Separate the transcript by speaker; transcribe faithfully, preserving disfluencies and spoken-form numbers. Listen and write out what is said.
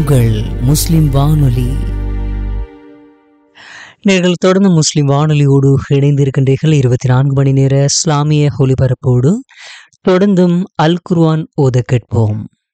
Speaker 1: உங்கள் முஸ்லிம் வானொலி. நீங்கள் தொடர்ந்து முஸ்லிம் வானொலியோடு இணைந்திருக்கின்றீர்கள். இருபத்தி நான்கு மணி நேர இஸ்லாமிய ஒலிபரப்போடு தொடர்ந்தும் அல் குர்ஆன் ஓத கேட்போம்.